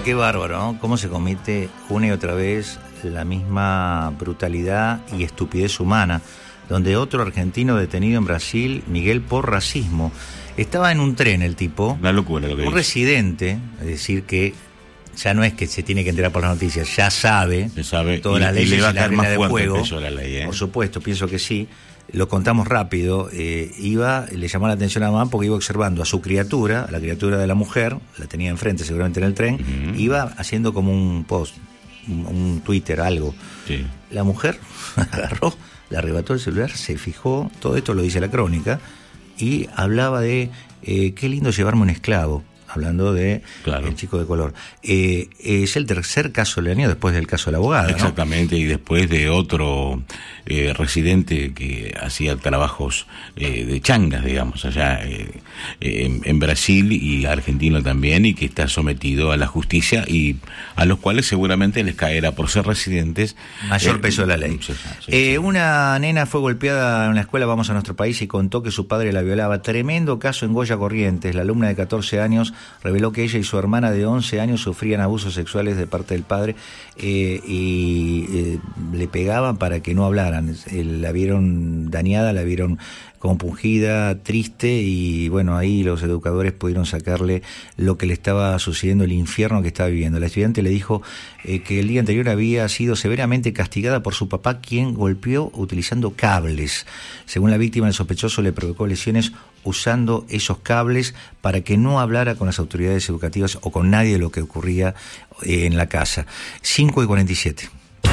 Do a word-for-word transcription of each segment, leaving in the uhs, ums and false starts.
qué bárbaro, ¿no? Cómo se comete una y otra vez la misma brutalidad y estupidez humana, donde otro argentino detenido en Brasil, Miguel, por racismo. Estaba en un tren el tipo, una locura lo que un dice. Residente, es decir que ya no es que se tiene que enterar por las noticias, ya sabe, se sabe todas y, las leyes y le va a y la caer regla más de fuerte juego. el peso de la ley, ¿eh? Por supuesto, pienso que sí. Lo contamos rápido. Eh, iba, le llamó la atención a la mamá porque iba observando a su criatura, a la criatura de la mujer, la tenía enfrente seguramente en el tren, uh-huh. Iba haciendo como un post, un, un Twitter, algo. Sí. La mujer agarró, le arrebató el celular, se fijó, todo esto lo dice la crónica, y hablaba de eh, qué lindo llevarme un esclavo, hablando de claro. El chico de color. Eh, es el tercer caso del año después del caso de la abogada, exactamente, ¿no? Y después de otro eh, residente que hacía trabajos eh, de changas, digamos, allá eh, en, en Brasil y argentino también, y que está sometido a la justicia y a los cuales seguramente les caerá por ser residentes mayor eh, peso de la ley. Sí, sí, eh, sí. Una nena fue golpeada en la escuela Vamos a Nuestro País y contó que su padre la violaba. Tremendo caso en Goya Corrientes. La alumna de catorce años reveló que ella y su hermana de once años sufrían abusos sexuales de parte del padre eh, y eh, le pegaban para que no hablaran. Eh, la vieron dañada, la vieron compungida, triste, y bueno, ahí los educadores pudieron sacarle lo que le estaba sucediendo, el infierno que estaba viviendo. La estudiante le dijo eh, que el día anterior había sido severamente castigada por su papá, quien golpeó utilizando cables. Según la víctima, el sospechoso le provocó lesiones usando esos cables para que no hablara con las autoridades educativas o con nadie de lo que ocurría eh, en la casa. cinco y cuarenta y siete.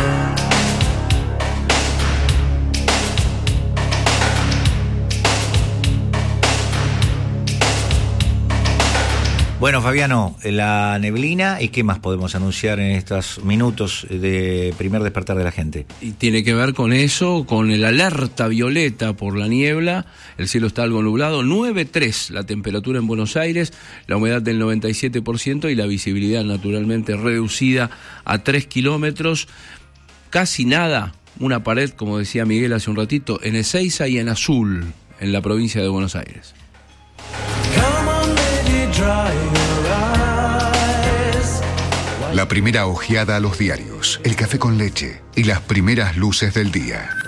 Bueno, Fabiano, la neblina, ¿y qué más podemos anunciar en estos minutos de primer despertar de la gente? Y tiene que ver con eso, con el alerta violeta por la niebla. El cielo está algo nublado, nueve tres la temperatura en Buenos Aires, la humedad del noventa y siete por ciento y la visibilidad naturalmente reducida a tres kilómetros. Casi nada, una pared, como decía Miguel hace un ratito, en Ezeiza y en Azul, en la provincia de Buenos Aires. La primera ojeada a los diarios, el café con leche y las primeras luces del día.